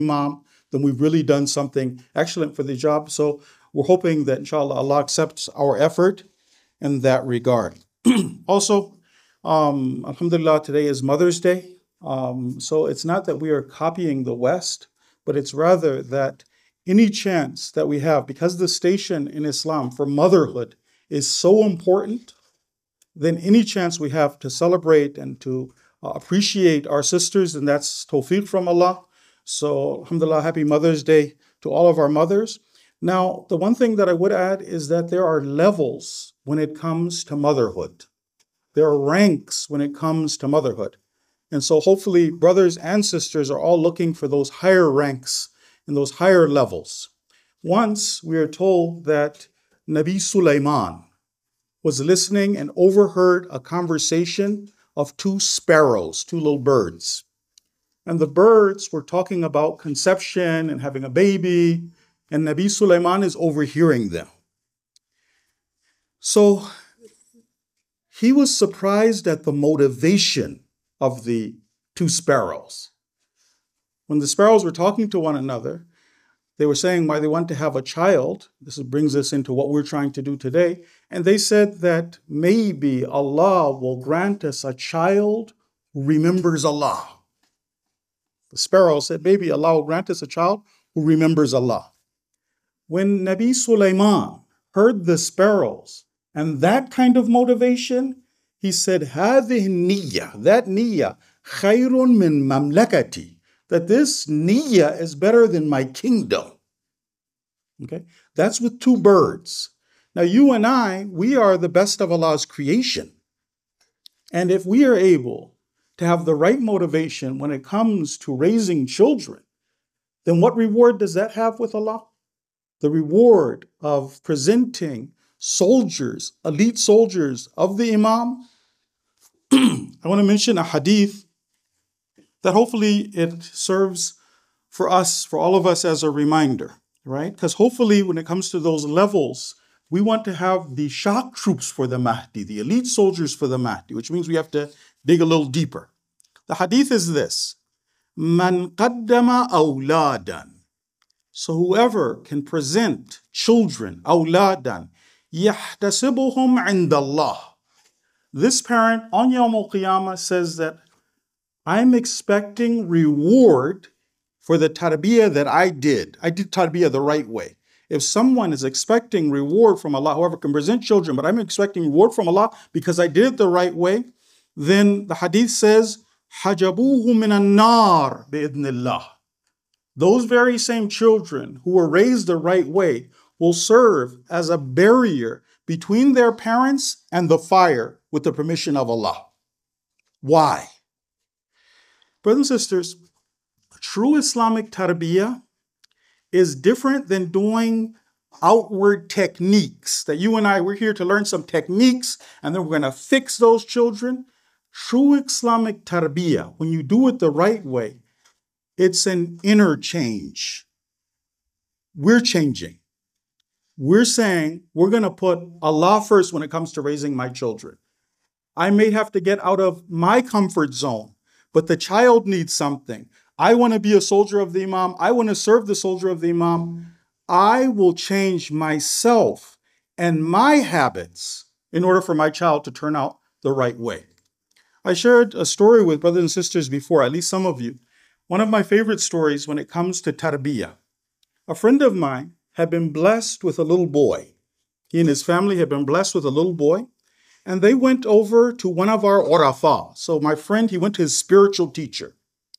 imam, then we've really done something excellent for the job. So we're hoping that inshallah Allah accepts our effort in that regard. Also, alhamdulillah, today is Mother's Day. So it's not that we are copying the West, but it's rather that any chance that we have, because the station in Islam for motherhood is so important, then any chance we have to celebrate and to appreciate our sisters, and that's tawfiq from Allah. So alhamdulillah, happy Mother's Day to all of our mothers. Now, the one thing that I would add is that there are levels when it comes to motherhood. There are ranks when it comes to motherhood. And so hopefully brothers and sisters are all looking for those higher ranks and those higher levels. Once we are told that Nabi Sulaiman was listening and overheard a conversation of two sparrows, two little birds. And the birds were talking about conception and having a baby, and Nabi Sulaiman is overhearing them. So he was surprised at the motivation of the two sparrows. When the sparrows were talking to one another, they were saying why they want to have a child. This brings us into what we're trying to do today. And they said that maybe Allah will grant us a child who remembers Allah. The sparrow said, maybe Allah will grant us a child who remembers Allah. When Nabi Sulaiman heard the sparrows and that kind of motivation, he said, هذه النية, that niyyah, خير من مملكتي, that this niyyah is better than my kingdom. Okay, that's with two birds. Now you and I, we are the best of Allah's creation. And if we are able to have the right motivation when it comes to raising children, then what reward does that have with Allah? The reward of presenting soldiers, elite soldiers of the Imam. I want to mention a hadith that hopefully it serves for us, for all of us as a reminder, right? Because hopefully when it comes to those levels, we want to have the shock troops for the Mahdi, the elite soldiers for the Mahdi, which means we have to dig a little deeper. The hadith is this: Man qaddama awladan. So whoever can present children, awladan, yahtasibuhum indallah. This parent on Yawm al-Qiyamah says that I'm expecting reward for the tarbiyah that I did. I did tarbiyah the right way. If someone is expecting reward from Allah, whoever can present children, but I'm expecting reward from Allah because I did it the right way, then the hadith says, حَجَبُوهُ مِنَ النَّارِ بِإِذْنِ اللَّهِ. Those very same children who were raised the right way will serve as a barrier between their parents and the fire with the permission of Allah. Why? Brothers and sisters, true Islamic tarbiyah is different than doing outward techniques that you and I, we're here to learn some techniques and then we're going to fix those children. True Islamic tarbiyah, when you do it the right way, it's an inner change. We're changing. We're saying we're going to put Allah first when it comes to raising my children. I may have to get out of my comfort zone, but the child needs something. I want to be a soldier of the Imam. I want to serve the soldier of the Imam. I will change myself and my habits in order for my child to turn out the right way. I shared a story with brothers and sisters before, at least some of you. One of my favorite stories when it comes to tarbiyah. A friend of mine had been blessed with a little boy. He and his family had been blessed with a little boy. And they went over to one of our urafa. So my friend, he went to his spiritual teacher.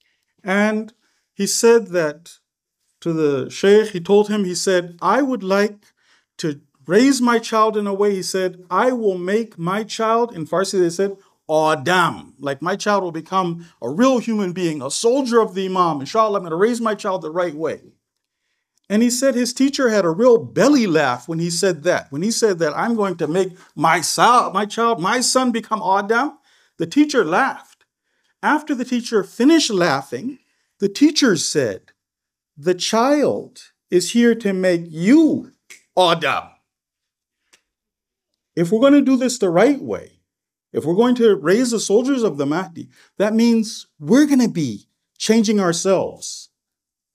And he said that to the sheikh, he told him, he said, I would like to raise my child in a way, he said, I will make my child, in Farsi they said, Adam, like my child will become a real human being, a soldier of the Imam. Inshallah, I'm going to raise my child the right way. And he said his teacher had a real belly laugh when he said that. When he said that I'm going to make my son become Adam, the teacher laughed. After the teacher finished laughing, the teacher said, the child is here to make you Adam. If we're going to do this the right way, if we're going to raise the soldiers of the Mahdi, that means we're going to be changing ourselves.